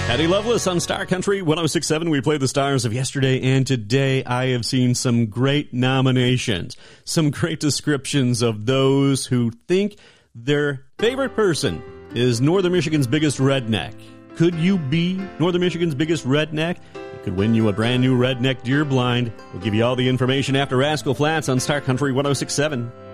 Eddie Loveless on Star Country 106.7. We played the stars of yesterday and today. I have seen some great nominations, some great descriptions of those who think their favorite person is Northern Michigan's biggest redneck. Could you be Northern Michigan's biggest redneck? It could win you a brand new redneck deer blind. We'll give you all the information after Rascal Flats on Star Country 106.7.